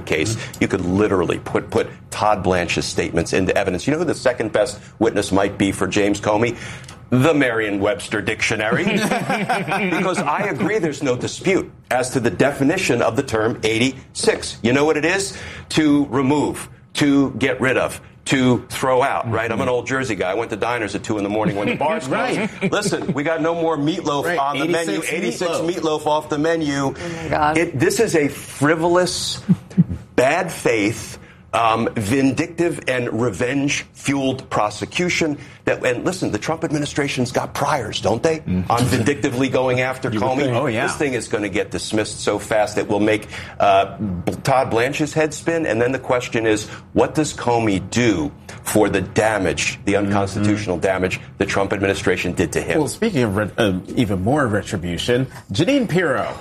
case, you could literally put Todd Blanche's statements into evidence. You know who the second best witness might be for James Comey? The Merriam-Webster Dictionary. Because I agree there's no dispute as to the definition of the term 86. You know what it is? To remove, to get rid of, to throw out, right? I'm an old Jersey guy. I went to diners at 2 a.m. when the bars closed. Listen, we got no more meatloaf on the menu. 86 meatloaf off the menu. Oh, my God. This is a frivolous, bad faith, vindictive and revenge-fueled prosecution. And listen, the Trump administration's got priors, don't they, on vindictively going after Comey? Oh, yeah. This thing is going to get dismissed so fast it will make Todd Blanche's head spin. And then the question is, what does Comey do for the damage, the unconstitutional damage the Trump administration did to him? Well, speaking of even more retribution, Jeanine Pirro.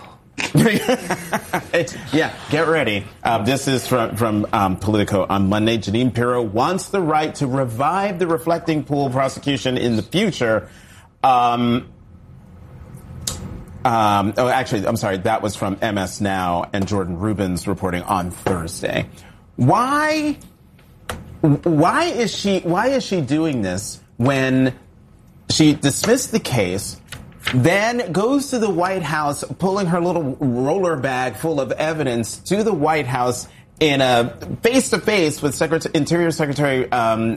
Yeah, get ready. This is from Politico on Monday. Jeanine Pirro wants the right to revive the reflecting pool prosecution in the future. I'm sorry. That was from MS Now and Jordan Rubin's reporting on Thursday. Why is she doing this when she dismissed the case? Then goes to the White House, pulling her little roller bag full of evidence to the White House in a face-to-face with Interior Secretary Doug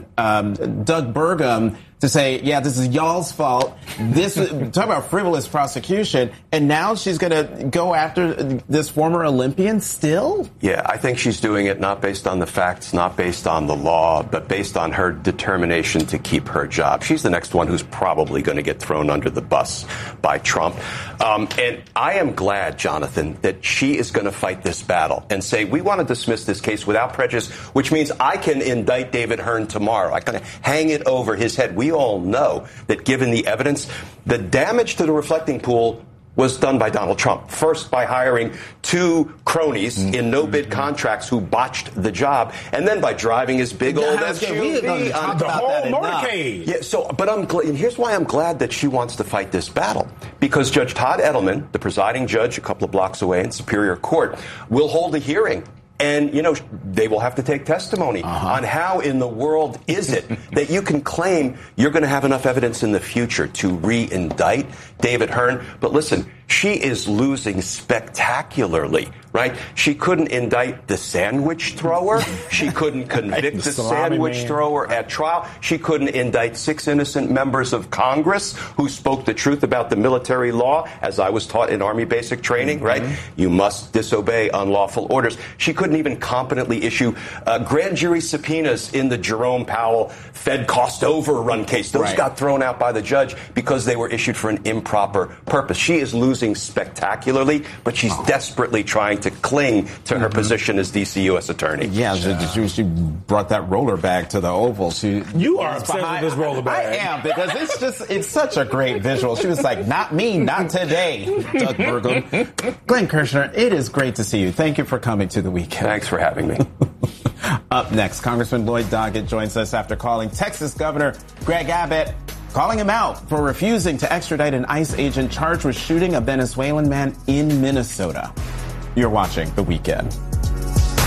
Burgum to say, yeah, this is y'all's fault. Talk about frivolous prosecution. And now she's going to go after this former Olympian still? Yeah, I think she's doing it not based on the facts, not based on the law, but based on her determination to keep her job. She's the next one who's probably going to get thrown under the bus by Trump. And I am glad, Jonathan, that she is going to fight this battle and say, we want to dismiss this case without prejudice, which means I can indict David Hearn tomorrow. I can hang it over his head. We all know that given the evidence, the damage to the reflecting pool was done by Donald Trump. First, by hiring 2 cronies in no-bid contracts who botched the job, and then by driving his big old SUV on the whole motorcade. Yeah, but here's why I'm glad that she wants to fight this battle. Because Judge Todd Edelman, the presiding judge a couple of blocks away in Superior Court, will hold a hearing. And, they will have to take testimony on how in the world is it that you can claim you're going to have enough evidence in the future to re-indict David Hearn. But listen, she is losing spectacularly, right? She couldn't indict the sandwich thrower. She couldn't convict the sandwich thrower at trial. She couldn't indict 6 innocent members of Congress who spoke the truth about the military law, as I was taught in Army basic training, right? You must disobey unlawful orders. She couldn't even competently issue grand jury subpoenas in the Jerome Powell Fed cost overrun case. Those got thrown out by the judge because they were issued for an improper purpose. She is losing spectacularly, but she's desperately trying to cling to her position as D.C. U.S. Attorney. Yeah, she brought that roller bag to the Oval. You are obsessed with this roller bag. I am, because it's such a great visual. She was like, not me, not today, Doug Burgum. Glenn Kirshner, it is great to see you. Thank you for coming to the weekend. Thanks for having me. Up next, Congressman Lloyd Doggett joins us after calling Texas Governor Greg Abbott, calling him out for refusing to extradite an ICE agent charged with shooting a Venezuelan man in Minnesota. You're watching The Weekend.